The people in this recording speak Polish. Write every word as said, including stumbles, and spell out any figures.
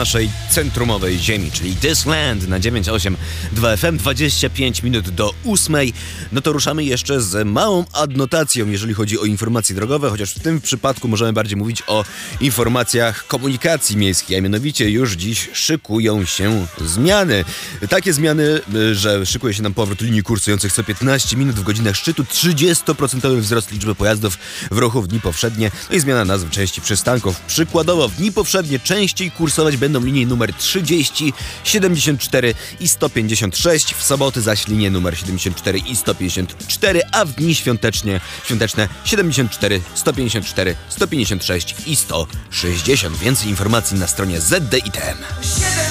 naszej centrumowej ziemi, czyli This Land na dziewięć osiem dwa F M, dwadzieścia pięć minut do ósmej. No to ruszamy jeszcze z małą adnotacją, jeżeli chodzi o informacje drogowe, chociaż w tym przypadku możemy bardziej mówić o informacjach komunikacji miejskiej, a mianowicie już dziś szykują się zmiany. Takie zmiany, że szykuje się nam powrót linii kursujących co piętnaście minut w godzinach szczytu, trzydziestoprocentowy wzrost liczby pojazdów w ruchu w dni powszednie, no i zmiana nazw części przystanków. Przykładowo w dni powszednie częściej kursować będą linie numer trzydzieści, siedemdziesiąt cztery i sto pięćdziesiąt sześć, w soboty zaś linie numer siedemdziesiąt cztery i sto pięćdziesiąt cztery, a w dni świątecznie, świąteczne siedemdziesiąt cztery, sto pięćdziesiąt cztery, sto pięćdziesiąt sześć i sto sześćdziesiąt. Więcej informacji na stronie Z D I T M.